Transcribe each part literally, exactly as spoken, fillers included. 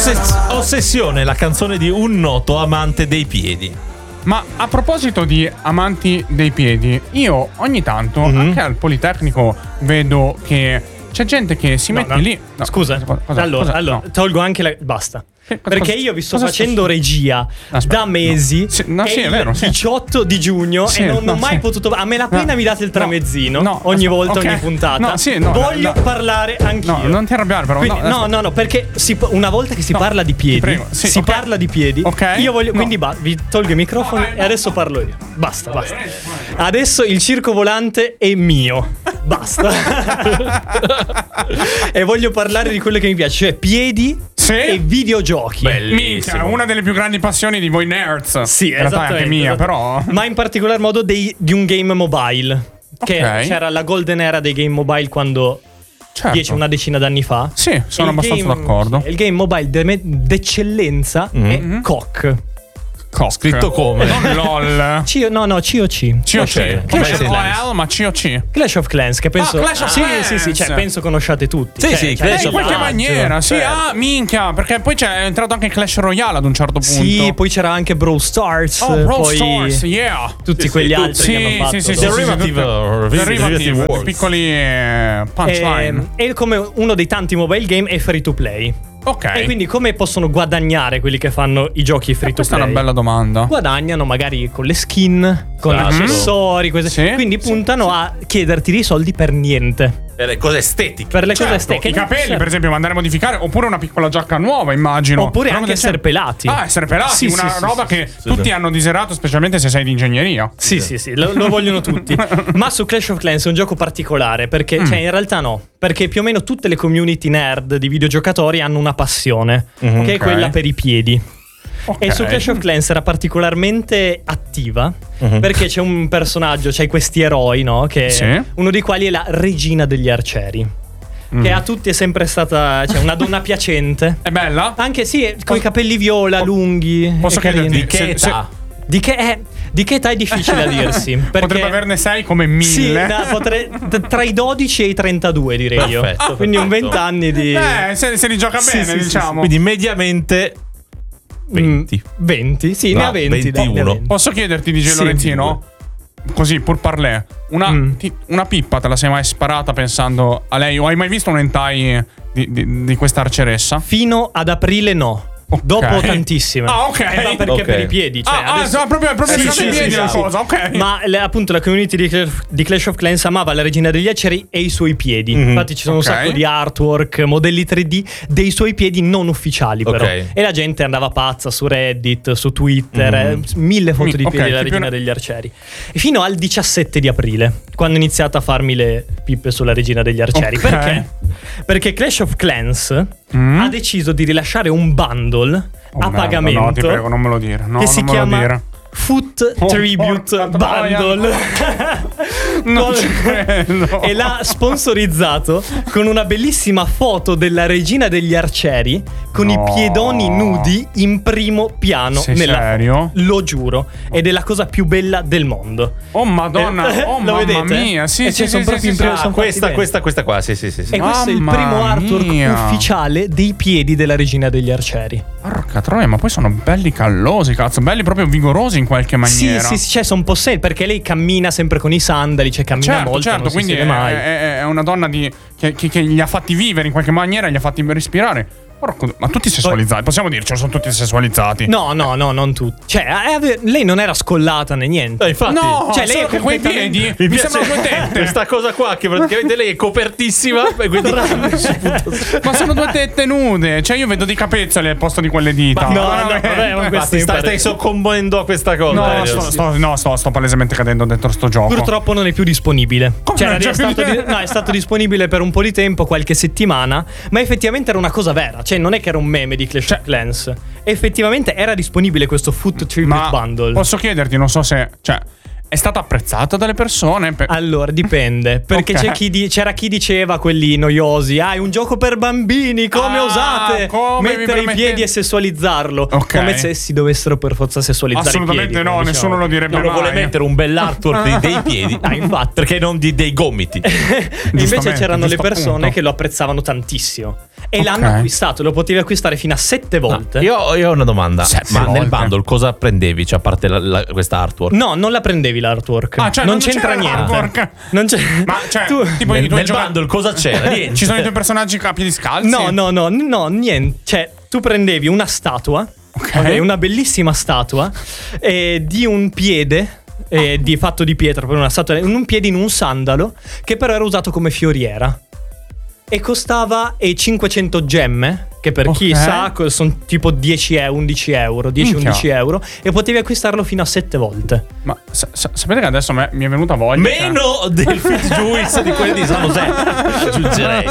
Ossess- Ossessione, la canzone di un noto amante dei piedi. Ma a proposito di amanti dei piedi, io ogni tanto mm-hmm. anche al Politecnico vedo che c'è gente che si no, mette no. lì. No, scusa, cosa, cosa, allora, cosa, allora no. tolgo anche la. Basta. Che, Perché cosa, io vi sto cosa facendo regia Aspetta, da mesi. No. Sì, no, sì, è vero, il sì. diciotto di giugno sì, e non no, ho mai sì. potuto. A me appena no, mi date il tramezzino no, ogni aspetta, volta, okay. ogni puntata. No, sì, no, voglio no, parlare anch'io. No, non ti arrabbiare, però. Quindi, no, no, no, no, perché si, una volta che si no, parla di piedi, prego, sì, si okay. parla di piedi. Okay. Io voglio. No. Quindi ba- vi tolgo i microfoni no, e adesso no. parlo io. Basta, basta. Adesso il circo volante è mio. Basta. E voglio parlare di quello che mi piace, cioè piedi sì? e videogiochi. Minchia, una delle più grandi passioni di voi nerds. Sì, in realtà è anche mia, però. Ma in particolar modo dei, di un game mobile. Che okay. c'era la golden era dei game mobile quando certo. dieci, una decina d'anni fa. Sì, sono abbastanza game, d'accordo. Il game mobile de- d'eccellenza mm-hmm. è C O C. Cock. Scritto come? Non LOL. C- no, no, C O C. C O C. Clash of Clans, ma C O C. Clash of Clans, che penso. Ah, Clash of sì, Clans. sì, sì, cioè, penso conosciate tutti. Sì, cioè, sì, cioè, Clash Eh, in of qualche Clans. maniera, sì. Certo. Ah, minchia, perché poi c'è è entrato anche Clash Royale ad un certo punto. Sì, poi c'era anche Brawl Stars. Oh, Brawl poi Stars, yeah. tutti sì, quegli sì, altri sì, che hanno fatto. sì, sì, sì, Derivative, sì, sì, Derivative, Wars. piccoli eh, punchline. E, e come uno dei tanti mobile game è free to play. Ok. E quindi come possono guadagnare quelli che fanno i giochi free to Questa play? è una bella domanda. Guadagnano magari con le skin, con Esatto. accessori, queste. Sì, quindi sì, puntano sì. a chiederti dei soldi per niente. Per le cose estetiche. Per le Certo, cose estetiche. i capelli, Certo. per esempio, mandare a modificare, oppure una piccola giacca nuova, immagino. Oppure Però anche non essere c'è- pelati. Ah, essere pelati, Sì, una sì, sì, roba sì, che sì, tutti sì. hanno desiderato, specialmente se sei di ingegneria. Sì, sì, sì, lo, lo vogliono tutti. Ma su Clash of Clans è un gioco particolare perché, Mm. cioè, in realtà no. Perché più o meno tutte le community nerd di videogiocatori hanno una passione, Mm-hmm. che è Ok. quella per i piedi. Ok. E su Clash of Clans era particolarmente attiva Mhm. perché c'è un personaggio, c'hai questi eroi, no? Che Sì. uno dei quali è la regina degli arcieri. Che a tutti è sempre stata, cioè, una donna piacente. È bella? Anche sì, con i capelli viola, lunghi. Posso è carina. chiederti Di che se- età? Di che, eh, di che età è difficile a dirsi? Perché Potrebbe averne sei come sì, mille. da- potrei- t- tra i dodici e i trentadue direi io. Perfetto, Quindi un perfetto. venti anni di Eh, se, se li gioca Sì, bene, sì, sì, diciamo. Quindi mediamente venti. Mm, venti, sì, No, ne ha venti. dai, ne ha ventuno. venti. Posso chiederti, D J Sì, Lorenzino? Così, pur parlé. Una, Mm. ti- una pippa te la sei mai sparata pensando a lei? O hai mai visto un hentai di, di, di questa arceressa? Fino ad aprile no. Ok. Dopo tantissime. Ah, ok. Eh, ma perché Ok. per i piedi. Cioè, ah, adesso- ah, proprio, proprio Sì, entrato sì, in sì, piedi sì, la sì. cosa, ok. Ma le- appunto la community di Clash, di Clash of Clans amava la regina degli aceri e i suoi piedi. Mhm. Infatti ci sono Ok. un sacco di artwork, modelli tre D dei suoi piedi non ufficiali però. Ok. E la gente andava pazza su Reddit, su Twitter, eh, mille foto Mi- di ok, piedi della tipo regina una- degli arcieri. E fino al diciassette di aprile, quando ho iniziato a farmi le pippe sulla regina degli arcieri. Ok. Perché? Perché Clash of Clans Mm? ha deciso di rilasciare un bundle Oh, a merda, pagamento. No, ti prego, non me lo dire. No, che non si me chiama lo dire. Foot Oh, Tribute porca troia. Bundle. Non Con- ci credo. E l'ha sponsorizzato con una bellissima foto della regina degli arcieri con No. i piedoni nudi in primo piano. Sei nella serio? foto. Lo giuro. Ed è la cosa più bella del mondo. Oh madonna, Eh, oh lo mamma vedete? mia. Sì, E sì, ci sono sì, proprio sì, in sì, primo- sì. Ah, sono questa, fatti questa, questa qua, sì, sì, sì. sì. E questo è il Mamma primo artwork mia. ufficiale dei piedi della regina degli arcieri. Porca troia, ma poi sono belli callosi, cazzo. Belli proprio vigorosi in qualche maniera. Sì, sì, sì, cioè sono un po' sen- perché lei cammina sempre con i sandali, cioè cammina Certo, molto, certo, non si quindi siede è, mai. è- è una donna di, che, che- che li ha fatti vivere in qualche maniera, li ha fatti respirare. Porco- ma tutti sessualizzati, possiamo dircelo, sono tutti sessualizzati. No, no, no, non tutti. Cioè, eh, ave- lei non era scollata né niente. Eh, infatti, No, Cioè, lei solo è che quei completamente- piedi mi mi piace sembrano due tette. questa cosa qua che praticamente lei è copertissima e quindi Ma sono due tette nude. Cioè, io vedo dei capezzoli al posto di quelle dita. No, no, Veramente. vabbè, ma Ma questo ti mi sta- pare- stai soccombendo a questa cosa. No, Elio. sto, sto- no sto, sto palesemente cadendo dentro sto gioco. Purtroppo non è più disponibile. Come Cioè, non è c'è più stato, di- di- no, è stato disponibile per un po' di tempo, qualche settimana. Ma effettivamente era una cosa vera. Cioè, non è che era un meme di Clash Cioè- of Clans. Effettivamente era disponibile questo Foot Tribute Ma Bundle. posso chiederti, non so se, cioè, è stata apprezzata dalle persone? Per... Allora, dipende. Perché Ok. c'è chi di- c'era chi diceva, quelli noiosi, ah, è un gioco per bambini, come Ah, osate come vi mettere i permettete- piedi e sessualizzarlo? Ok. Come se si dovessero per forza sessualizzare Assolutamente i piedi. no, come nessuno lo direbbe Non lo mai. vuole mettere un bell'artwork dei, dei piedi. Ah, infatti. Perché non di- dei gomiti. E invece Giustamente, c'erano le giusto persone appunto. che lo apprezzavano tantissimo e Ok. l'hanno acquistato, lo potevi acquistare fino a sette volte. Io, io ho una domanda. Sette Ma volte. nel bundle cosa prendevi? Cioè, a parte la- la- questa artwork? No, non la prendevi l'artwork. Ah, cioè, non, non c'entra c'era niente. l'artwork. Non c'è. Ma cioè, Tu- tipo nel i tuoi nel gioca- bundle cosa c'era? Niente. Ci sono i tuoi personaggi a piedi scalzi? No, no, no, no, niente. Cioè, tu prendevi una statua, ok, una bellissima statua eh, di un piede. eh, di, fatto di pietra, per una statua, un piede in un sandalo che però era usato come fioriera e costava eh, cinquecento gemme, che per chi Ok. sa sono tipo dieci e undici euro, dieci Minchia. undici euro, e potevi acquistarlo fino a sette volte. Ma sa- sa- sapete che adesso me- mi è venuta voglia. cioè- Meno del Fit Juice di quelli di San José. Aggiungerei.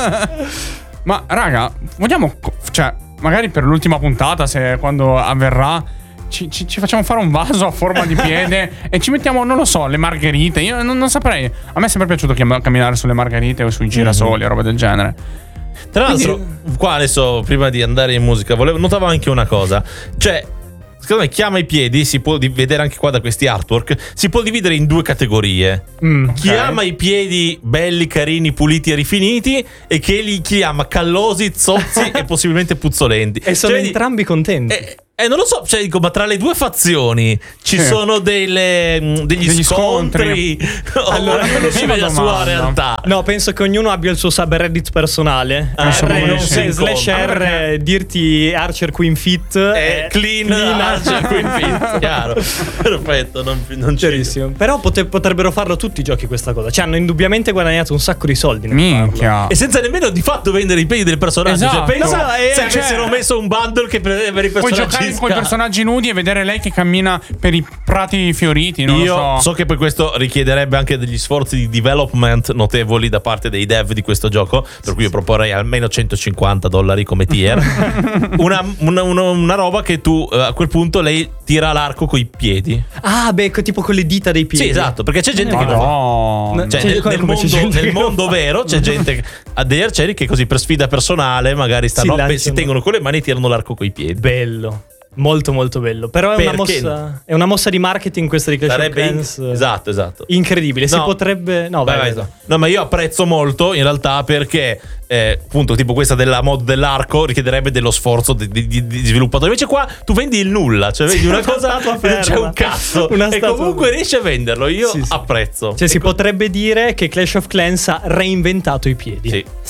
Ma raga, vogliamo, co- cioè, magari per l'ultima puntata, se quando avverrà, ci, ci- ci facciamo fare un vaso a forma di piede e ci mettiamo, non lo so, le margherite. Io non, non saprei. A me è sempre piaciuto chiam- camminare sulle margherite o sui girasoli, roba del genere. Tra l'altro, qua adesso, prima di andare in musica, volevo, notavo anche una cosa. Cioè, secondo me, chiama i piedi, si può di- vedere anche qua da questi artwork, si può dividere in due categorie. Mm, Chi ok. ama i piedi belli, carini, puliti e rifiniti, e che li, chi ama callosi, zozzi e possibilmente puzzolenti. E sono Cioè, vedi- entrambi contenti. Eh, eh, non lo so, cioè, dico, ma tra le due fazioni ci Sì. sono delle, mh, degli, Degli scontri. Allora, ognuno vive la sua domanda. realtà. No, penso che ognuno abbia il suo subreddit personale. Ah, R, proprio se- sì. slash R, dirti Archer Queen Fit. Eh, clean, Archer, Queen Fit, chiaro. Perfetto, non, non c'è. Chiarissimo. Però pote- potrebbero farlo tutti i giochi questa cosa. Cioè, hanno indubbiamente guadagnato un sacco di soldi nel farlo. Minchia. E senza nemmeno di fatto vendere i piedi del personaggio. Esatto. Cioè, pensa No, eh, se cioè- avessero messo un bundle che prendeva i Puoi personaggi. giocare in con i scala. personaggi nudi e vedere lei che cammina per i prati fioriti. Non Io lo so. so che poi questo richiederebbe anche degli sforzi di development notevoli da parte dei dev di questo gioco, per cui io proporrei almeno centocinquanta dollari come tier. una, una, una- una roba che tu eh, a quel punto lei tira l'arco coi piedi. Ah, beh, co- tipo con le dita dei piedi. Sì, esatto, perché c'è gente che lo fa. Madonna. Cioè, C'è- nel, come- nel come c'è mondo, gente nel che lo mondo fa. vero c'è gente che ha degli arcieri che così per sfida personale magari stanno, Si lanciano. si tengono con le mani e tirano l'arco coi piedi. Bello. Molto molto bello. Però è una, Perché mossa, è una mossa di marketing questa di Clash of Sarebbe in- Clans. esatto, esatto. Incredibile. Si No. potrebbe. No, vai, Vai, vai. vai. No, ma io apprezzo molto in realtà perché eh, appunto tipo questa della mod dell'arco richiederebbe dello sforzo di, di, di- di sviluppatore. Invece qua tu vendi il nulla, cioè vendi una una cosa statua e non c'è ferma. un cazzo Una e statua- comunque riesci a venderlo. Io Sì, sì. apprezzo. Cioè, si E co- potrebbe dire che Clash of Clans ha reinventato i piedi. Sì.